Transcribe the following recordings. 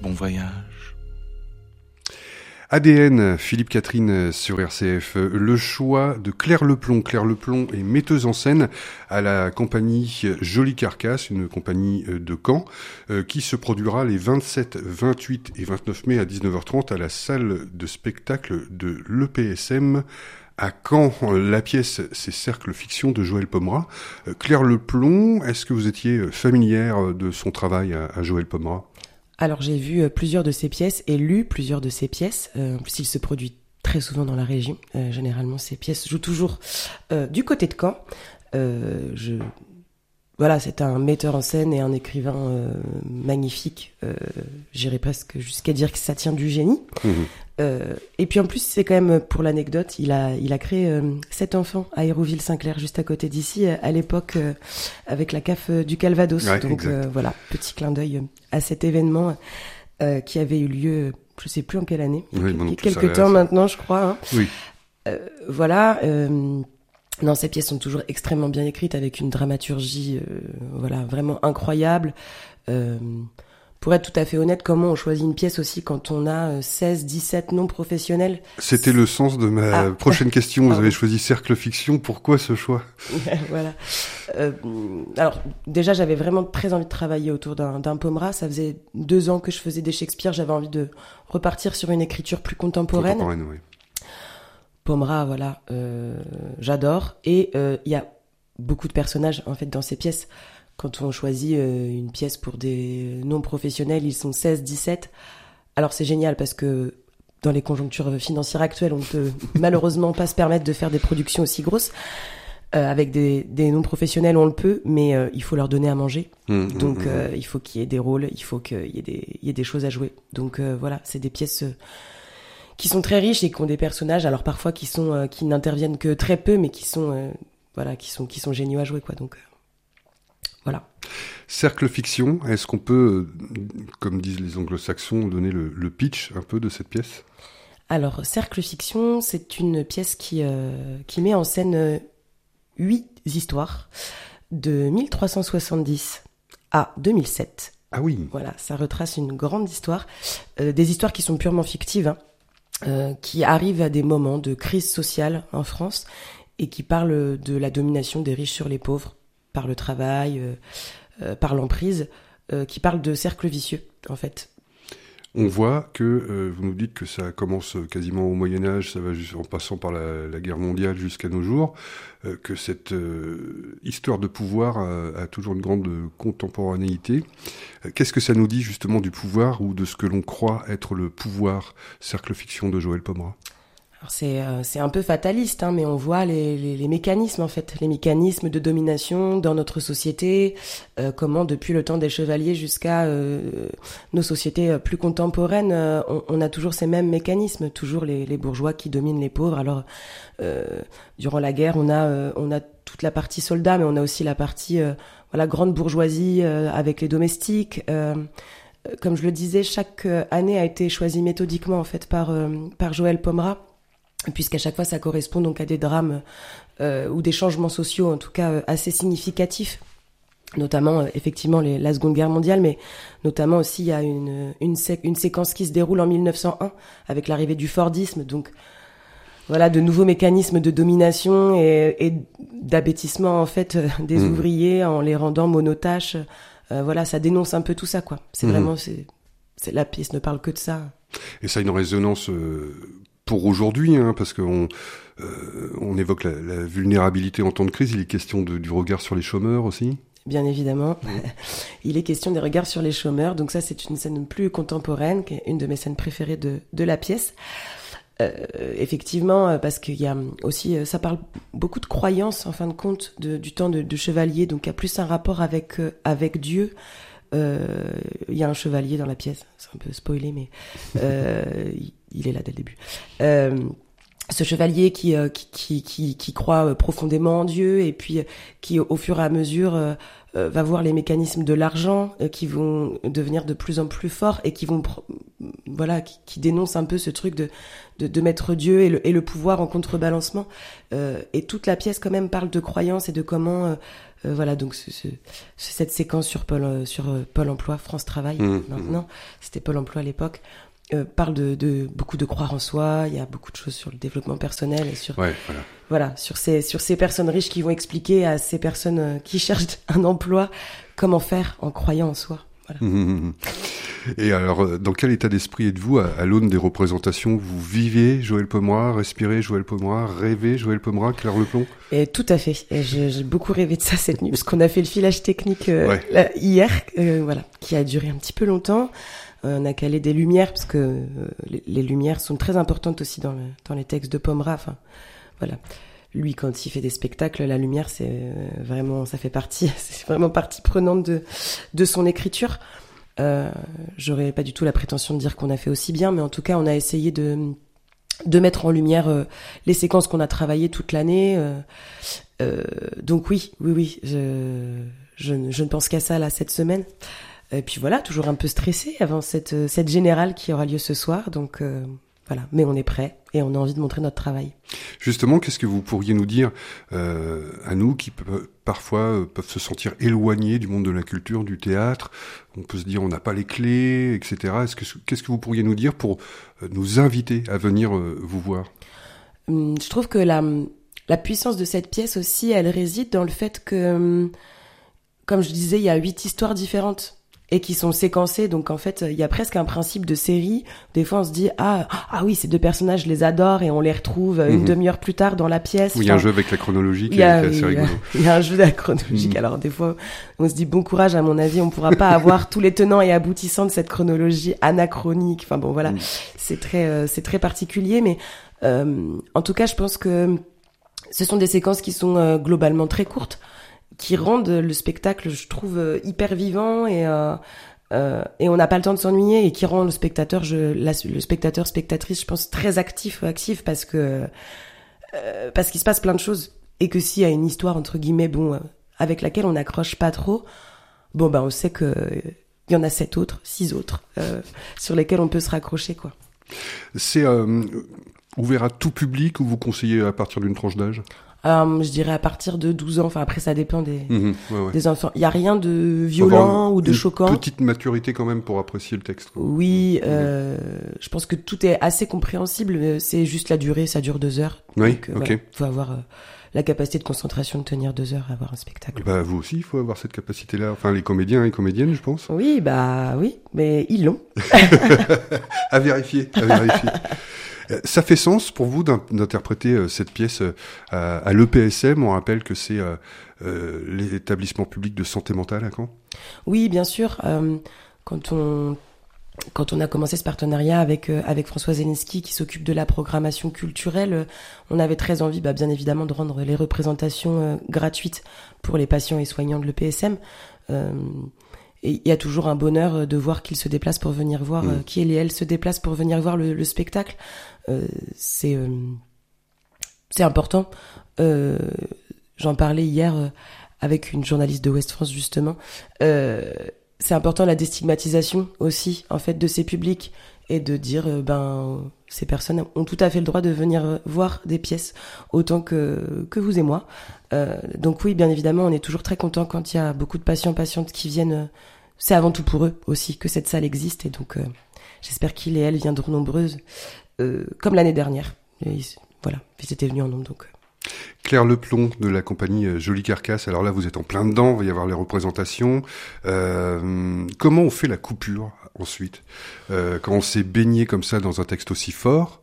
bon voyage. ADN, Philippe Catherine sur RCF. Le choix de Claire Leplon. Claire Leplon est metteuse en scène à la compagnie Jolie Carcasse, une compagnie de Caen, qui se produira les 27, 28 et 29 mai à 19h30 à la salle de spectacle de l'EPSM à Caen. La pièce, c'est Cercle Fiction de Joël Pomera. Claire Leplon, est-ce que vous étiez familière de son travail à Joël Pomera ? Alors j'ai vu plusieurs de ses pièces et lu plusieurs de ses pièces. En plus, il se produit très souvent dans la région. Généralement, ses pièces jouent toujours du côté de Caen. Voilà, c'est un metteur en scène et un écrivain magnifique. J'irais presque jusqu'à dire que ça tient du génie. Et puis en plus, c'est quand même, pour l'anecdote, il a créé 7 enfants à Hérouville-Saint-Clair, juste à côté d'ici, à l'époque, avec la CAF du Calvados. Ouais, donc voilà, petit clin d'œil à cet événement qui avait eu lieu, je sais plus en quelle année, oui, il y a quelques temps maintenant, je crois. Hein. Oui. Voilà. Non, ces pièces sont toujours extrêmement bien écrites, avec une dramaturgie voilà, vraiment incroyable. Pour être tout à fait honnête, comment on choisit une pièce aussi quand on a 16, 17 noms professionnels? C'était le sens de ma prochaine question. Vous avez choisi Cercle Fiction. Pourquoi ce choix? Voilà. Alors, déjà, j'avais vraiment très envie de travailler autour d'un Pomera. Ça faisait 2 ans que je faisais des Shakespeare. J'avais envie de repartir sur une écriture plus contemporaine. Oui. Pomera, voilà, j'adore. Et il y a beaucoup de personnages, en fait, dans ces pièces. Quand on choisit une pièce pour des noms professionnels, ils sont 16, 17. Alors c'est génial parce que dans les conjonctures financières actuelles, on ne peut malheureusement pas se permettre de faire des productions aussi grosses. Avec des noms professionnels, on le peut, mais il faut leur donner à manger. Donc il faut qu'il y ait des rôles, il faut qu'il y ait des choses à jouer. Donc voilà, c'est des pièces qui sont très riches et qui ont des personnages, alors parfois qui n'interviennent que très peu, mais qui sont géniaux à jouer, quoi. Donc voilà. Cercle Fiction, est-ce qu'on peut, comme disent les anglo-saxons, donner le pitch un peu de cette pièce? Alors, Cercle Fiction, c'est une pièce qui met en scène 8 histoires de 1370 à 2007. Ah oui. Voilà, ça retrace une grande histoire, des histoires qui sont purement fictives, qui arrivent à des moments de crise sociale en France et qui parlent de la domination des riches sur les pauvres, par le travail, par l'emprise, qui parle de cercle vicieux, en fait. On voit que, vous nous dites que ça commence quasiment au Moyen-Âge, ça va en passant par la guerre mondiale jusqu'à nos jours, que cette histoire de pouvoir a toujours une grande contemporanéité. Qu'est-ce que ça nous dit justement du pouvoir ou de ce que l'on croit être le pouvoir, Cercle Fiction de Joël Pomera? Alors c'est un peu fataliste, hein, mais on voit les mécanismes, en fait, les mécanismes de domination dans notre société, comment depuis le temps des chevaliers jusqu'à nos sociétés plus contemporaines, on a toujours ces mêmes mécanismes, toujours les bourgeois qui dominent les pauvres. Alors durant la guerre, on a toute la partie soldats, mais on a aussi la partie voilà, grande bourgeoisie avec les domestiques. Comme je le disais, chaque année a été choisie méthodiquement, en fait, par Joël Pomera, puisqu'à chaque fois ça correspond donc à des drames ou des changements sociaux en tout cas assez significatifs, notamment effectivement la Seconde Guerre mondiale, mais notamment aussi il y a une séquence qui se déroule en 1901 avec l'arrivée du Fordisme, donc voilà, de nouveaux mécanismes de domination et d'abêtissement en fait des ouvriers en les rendant monotaches. Voilà, ça dénonce un peu tout ça, quoi. C'est vraiment la pièce ne parle que de ça. Et ça a une résonance pour aujourd'hui, hein, parce qu'on évoque la vulnérabilité en temps de crise. Il est question du regard sur les chômeurs aussi. Bien évidemment. Il est question des regards sur les chômeurs. Donc ça, c'est une scène plus contemporaine, qui est une de mes scènes préférées de la pièce. Effectivement, parce qu'il y a aussi, ça parle beaucoup de croyances, en fin de compte, du temps de chevalier. Donc il y a plus un rapport avec Dieu. Il y a un chevalier dans la pièce, c'est un peu spoilé, mais il est là dès le début. Ce chevalier qui croit profondément en Dieu et puis qui au fur et à mesure va voir les mécanismes de l'argent qui vont devenir de plus en plus forts et qui vont qui dénonce un peu ce truc de mettre Dieu et le pouvoir en contrebalancement. Et toute la pièce quand même parle de croyance et de comment donc cette séquence sur Pôle emploi, France Travail maintenant, c'était Pôle emploi à l'époque, parle de beaucoup de croire en soi. Il y a beaucoup de choses sur le développement personnel et sur sur ces personnes riches qui vont expliquer à ces personnes qui cherchent un emploi comment faire en croyant en soi. Voilà. Et alors, dans quel état d'esprit êtes-vous à l'aune des représentations? Vous vivez Joëlle Pommera, respirez Joëlle Pommera, rêvez Joëlle Pommera, Claire Leplon? Et tout à fait. Et j'ai beaucoup rêvé de ça cette nuit, parce qu'on a fait le filage technique hier, qui a duré un petit peu longtemps. On a calé des lumières, parce que les lumières sont très importantes aussi dans les textes de Pommera. Enfin, voilà. Lui, quand il fait des spectacles, la lumière, c'est vraiment partie prenante de son écriture. J'aurais pas du tout la prétention de dire qu'on a fait aussi bien, mais en tout cas, on a essayé de mettre en lumière les séquences qu'on a travaillées toute l'année. Donc oui, je ne pense qu'à ça là cette semaine. Et puis voilà, toujours un peu stressé avant cette générale qui aura lieu ce soir. Donc voilà, mais on est prêt et on a envie de montrer notre travail. Justement, qu'est-ce que vous pourriez nous dire à nous qui parfois peuvent se sentir éloignés du monde de la culture, du théâtre? On peut se dire on n'a pas les clés, etc. Qu'est-ce que vous pourriez nous dire pour nous inviter à venir vous voir? Je trouve que la puissance de cette pièce aussi, elle réside dans le fait que, comme je disais, il y a 8 histoires différentes et qui sont séquencées. Donc en fait, il y a presque un principe de série. Des fois, on se dit ah oui, ces 2 personnages, je les adore, et on les retrouve une demi-heure plus tard dans la pièce. Il y a un jeu avec la chronologie qui est assez rigolo. Il y a un jeu de la chronologie. Alors des fois, on se dit bon courage. À mon avis, on pourra pas avoir tous les tenants et aboutissants de cette chronologie anachronique. Enfin bon, voilà, c'est très particulier. Mais en tout cas, je pense que ce sont des séquences qui sont globalement très courtes, qui rendent le spectacle, je trouve, hyper vivant et on n'a pas le temps de s'ennuyer, et qui rend le spectateur, spectatrice, je pense, très actif parce qu'il se passe plein de choses, et que s'il y a une histoire entre guillemets avec laquelle on n'accroche pas trop, on sait que il y en a 6 autres sur lesquels on peut se raccrocher, quoi. C'est ouvert à tout public, ou vous conseillez à partir d'une tranche d'âge? Je dirais à partir de 12 ans. Enfin, après, ça dépend des enfants. Il y a rien de violent ou de choquant. Petite maturité quand même pour apprécier le texte, quoi. Oui, je pense que tout est assez compréhensible. C'est juste la durée, ça dure 2 heures. Oui, donc, ok. Voilà, faut avoir la capacité de concentration de tenir 2 heures à voir un spectacle. Vous aussi, il faut avoir cette capacité-là. Enfin, les comédiens et comédiennes, je pense. Oui, mais ils l'ont. À vérifier. Ça fait sens pour vous d'interpréter cette pièce à l'EPSM? On rappelle que c'est l'établissement public de santé mentale à Caen. Oui, bien sûr. Quand on a commencé ce partenariat avec François Zelinski, qui s'occupe de la programmation culturelle, on avait très envie, bien évidemment, de rendre les représentations gratuites pour les patients et soignants de l'EPSM. Et il y a toujours un bonheur de voir qu'ils se déplacent pour venir voir, qu'ils et elles se déplacent pour venir voir le spectacle. C'est important. J'en parlais hier avec une journaliste de Ouest France, justement. C'est important, la déstigmatisation aussi, en fait, de ces publics, et de dire ces personnes ont tout à fait le droit de venir voir des pièces autant que vous et moi. Donc oui, bien évidemment, on est toujours très content quand il y a beaucoup de patientes qui viennent. C'est avant tout pour eux aussi que cette salle existe, et donc j'espère qu'ils et elles viendront nombreuses, comme l'année dernière. Ils étaient venus en nombre, donc. Claire Leplon de la compagnie Jolie Carcasse. Alors là, vous êtes en plein dedans, il va y avoir les représentations. Comment on fait la coupure ensuite, quand on s'est baigné comme ça dans un texte aussi fort?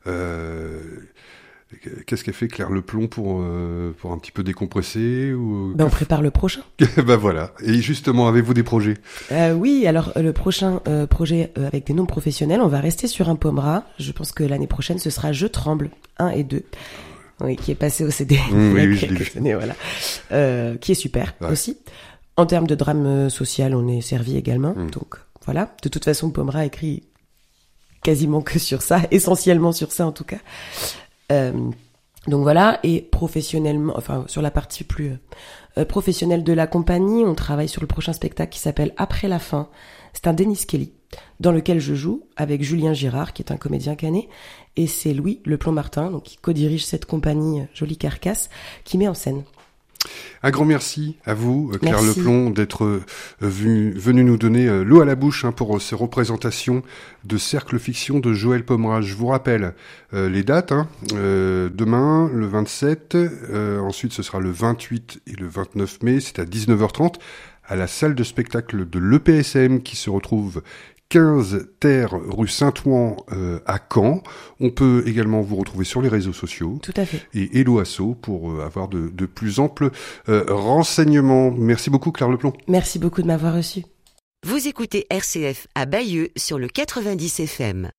Qu'est-ce qu'elle fait, Claire Leplon, pour un petit peu décompresser, ou... On prépare le prochain. Voilà. Et justement, avez-vous des projets? Oui, alors le prochain projet avec des noms professionnels, on va rester sur un Pommera. Je pense que l'année prochaine, ce sera Je tremble 1 et 2. Oui, qui est passé au CD il y a quelques années, voilà. Qui est super aussi. En termes de drame social, on est servi également. Donc voilà. De toute façon, Pommera écrit quasiment que sur ça, essentiellement sur ça en tout cas. Donc voilà. Et professionnellement, enfin sur la partie plus professionnelle de la compagnie, on travaille sur le prochain spectacle qui s'appelle Après la fin. C'est un Denis Kelly dans lequel je joue avec Julien Girard, qui est un comédien canet, et c'est Louis Le Plon-Martin, donc qui co-dirige cette compagnie Jolie Carcasse, qui met en scène. Un grand merci à vous, Claire Merci. Leplon, d'être venue nous donner l'eau à la bouche pour ces représentations de Cercle Fiction de Joël Pomerage. Je vous rappelle les dates. Demain, le 27, ensuite ce sera le 28 et le 29 mai, c'est à 19h30, à la salle de spectacle de l'EPSM qui se retrouve 15 Terre rue Saint-Ouen à Caen. On peut également vous retrouver sur les réseaux sociaux. Tout à fait. Et Hello Asso pour avoir de plus amples renseignements. Merci beaucoup Claire Leplon. Merci beaucoup de m'avoir reçu. Vous écoutez RCF à Bayeux sur le 90 FM.